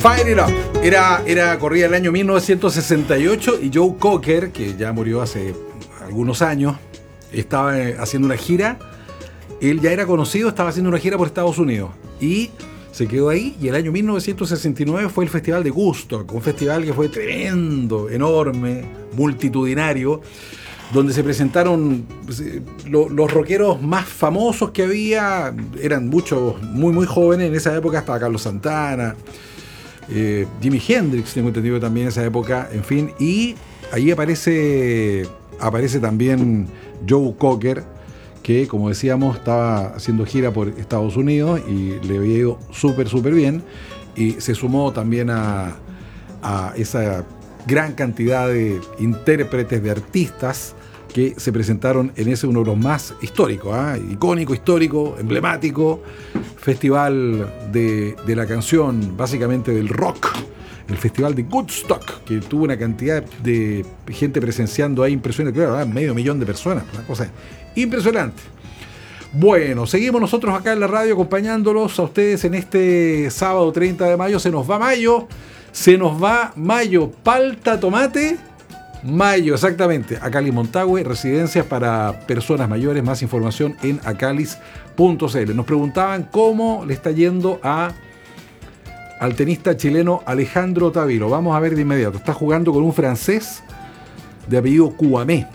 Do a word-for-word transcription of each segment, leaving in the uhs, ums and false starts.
Fire It Up. Era, era, corría el año mil novecientos sesenta y ocho y Joe Cocker, que ya murió hace algunos años, estaba haciendo una gira. Él ya era conocido, estaba haciendo una gira por Estados Unidos y se quedó ahí. Y el año mil novecientos sesenta y nueve fue el Festival de Woodstock, un festival que fue tremendo, enorme, multitudinario, donde se presentaron los, los rockeros más famosos que había. Eran muchos, muy muy jóvenes en esa época, estaba Carlos Santana, eh, Jimi Hendrix, tengo entendido también en esa época, en fin. Y ahí aparece, aparece también Joe Cocker, que, como decíamos, estaba haciendo gira por Estados Unidos y le había ido súper, súper bien. Y se sumó también a, a esa gran cantidad de intérpretes, de artistas que se presentaron en ese, uno de los más históricos, ¿eh? icónico, histórico, emblemático, festival de, de la canción, básicamente del rock, el festival de Woodstock, que tuvo una cantidad de gente presenciando ahí impresionante, claro, ¿eh? medio millón de personas, una cosa impresionante. Bueno, seguimos nosotros acá en la radio acompañándolos a ustedes en este sábado treinta de mayo. Se nos va mayo, se nos va mayo, palta, tomate, mayo, exactamente. Acalis Montague, residencias para personas mayores. Más información en acalis punto c l. Nos preguntaban cómo le está yendo a al tenista chileno Alejandro Tavilo. Vamos a ver de inmediato. Está jugando con un francés de apellido Cuamé.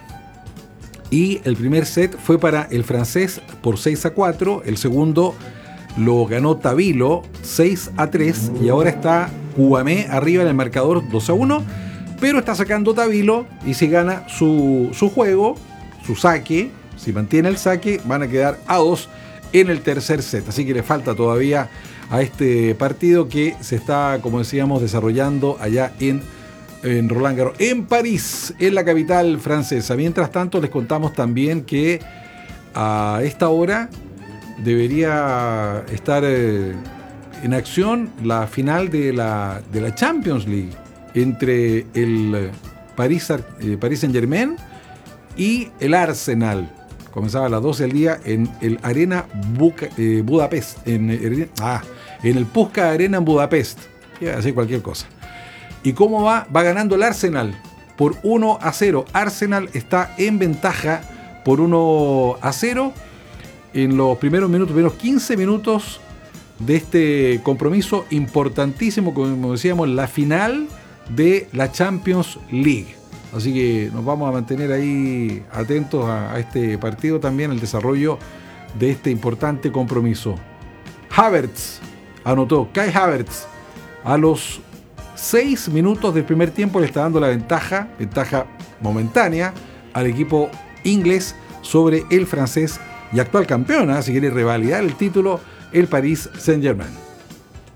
Y el primer set fue para el francés por seis a cuatro. El segundo lo ganó Tavilo seis a tres. Y ahora está Cuamé arriba en el marcador dos a uno. Pero está sacando Tavilo. Y si gana su, su juego, su saque, si mantiene el saque, van a quedar a dos en el tercer set. Así que le falta todavía a este partido que se está, como decíamos, desarrollando allá en en Roland Garros, en París, en la capital francesa. Mientras tanto, les contamos también que a esta hora debería estar eh, en acción la final de la, de la Champions League entre el París, eh, París Saint-Germain y el Arsenal. Comenzaba a las doce del día en el Arena Buca, eh, Budapest, en, eh, ah, en el Puska Arena en Budapest. Iba a decir cualquier cosa. ¿Y cómo va? Va ganando el Arsenal por uno a cero. Arsenal está en ventaja por uno a cero en los primeros minutos, primeros quince minutos de este compromiso importantísimo, como decíamos, la final de la Champions League. Así que nos vamos a mantener ahí atentos a, a este partido, también el desarrollo de este importante compromiso. Havertz anotó, Kai Havertz, a los seis minutos del primer tiempo le está dando la ventaja, ventaja momentánea, al equipo inglés sobre el francés y actual campeón, ¿eh? Si quiere revalidar el título, el Paris Saint-Germain.